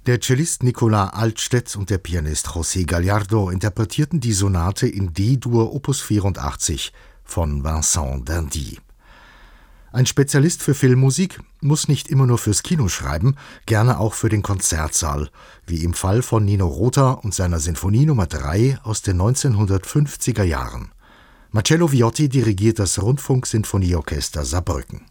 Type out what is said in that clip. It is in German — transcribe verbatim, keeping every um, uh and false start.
Der Cellist Nicolas Altstedt und der Pianist José Gallardo interpretierten die Sonate in D-Dur Opus vierundachtzig von Vincent d'Indy. Ein Spezialist für Filmmusik muss nicht immer nur fürs Kino schreiben, gerne auch für den Konzertsaal, wie im Fall von Nino Rota und seiner Sinfonie Nummer drei aus den neunzehnhundertfünfziger Jahren. Marcello Viotti dirigiert das Rundfunk-Sinfonieorchester Saarbrücken.